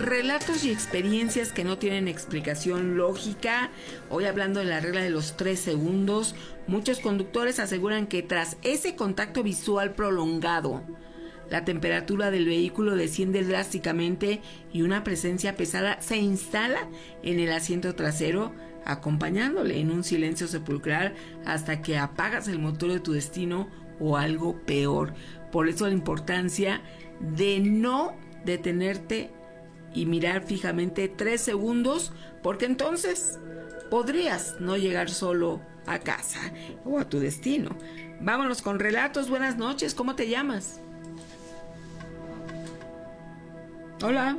Relatos y experiencias que no tienen explicación lógica. Hoy hablando de la regla de los 3 segundos, muchos conductores aseguran que tras ese contacto visual prolongado, la temperatura del vehículo desciende drásticamente y una presencia pesada se instala en el asiento trasero, acompañándole en un silencio sepulcral hasta que apagas el motor de tu destino o algo peor. Por eso la importancia de no detenerte y mirar fijamente 3 segundos, porque entonces podrías no llegar solo a casa o a tu destino. Vámonos con relatos. Buenas noches, ¿cómo te llamas? Hola.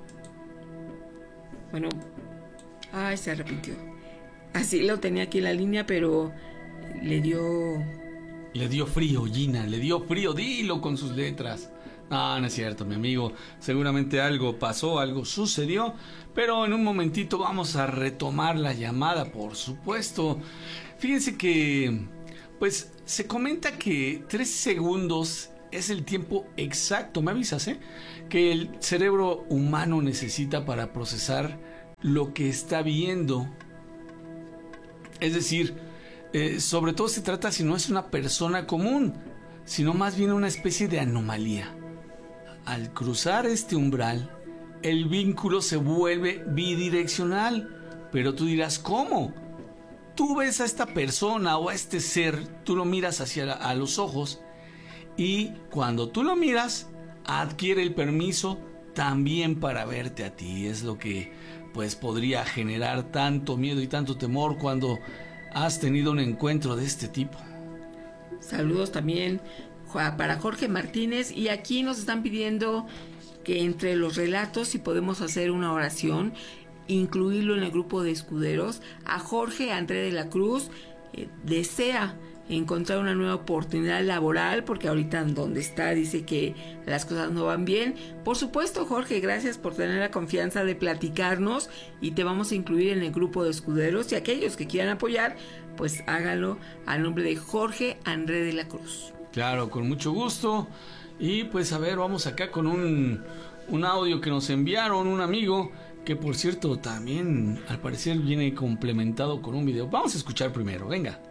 Bueno, ay, se arrepintió. Así lo tenía aquí en la línea, pero le dio frío, Gina, le dio frío, dilo con sus letras. No es cierto, mi amigo. Seguramente algo pasó, algo sucedió, pero en un momentito vamos a retomar la llamada, por supuesto. Fíjense que, pues, se comenta que 3 segundos es el tiempo exacto, ¿me avisas, que el cerebro humano necesita para procesar lo que está viendo. Es decir, sobre todo se trata si no es una persona común, sino más bien una especie de anomalía. Al cruzar este umbral, el vínculo se vuelve bidireccional. Pero tú dirás, ¿cómo? Tú ves a esta persona o a este ser, tú lo miras a los ojos, y cuando tú lo miras, adquiere el permiso también para verte a ti. Es lo que pues podría generar tanto miedo y tanto temor cuando has tenido un encuentro de este tipo. Saludos también para Jorge Martínez, y aquí nos están pidiendo que entre los relatos, si podemos hacer una oración, incluirlo en el grupo de escuderos. A Jorge André de la Cruz desea encontrar una nueva oportunidad laboral, porque ahorita en donde está dice que las cosas no van bien. Por supuesto, Jorge, gracias por tener la confianza de platicarnos, y te vamos a incluir en el grupo de escuderos, y aquellos que quieran apoyar, pues háganlo a nombre de Jorge André de la Cruz. Claro, con mucho gusto. Y pues a ver, vamos acá con un audio que nos enviaron un amigo, que por cierto también al parecer viene complementado con un video. Vamos a escuchar primero, venga.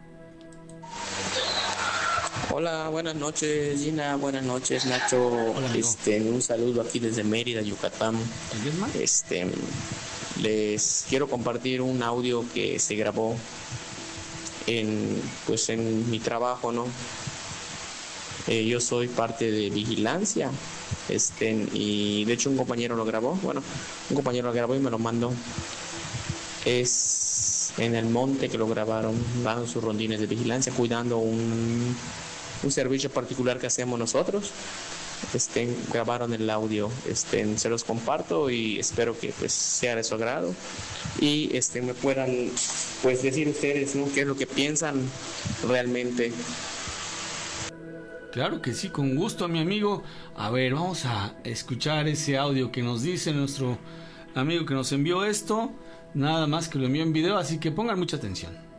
Hola, buenas noches Gina, buenas noches Nacho. Hola, un saludo aquí desde Mérida, Yucatán. Les quiero compartir un audio que se grabó en mi trabajo, ¿no? Yo soy parte de vigilancia, y de hecho un compañero lo grabó, y me lo mandó. Es en el monte que lo grabaron, dando sus rondines de vigilancia, cuidando un servicio particular que hacemos nosotros. Grabaron el audio, se los comparto y espero que pues sea de su agrado, y me puedan pues decir ustedes, ¿no?, qué es lo que piensan realmente. Claro que sí, con gusto, mi amigo. A ver, vamos a escuchar ese audio que nos dice nuestro amigo que nos envió esto. Nada más que lo envió en video, así que pongan mucha atención.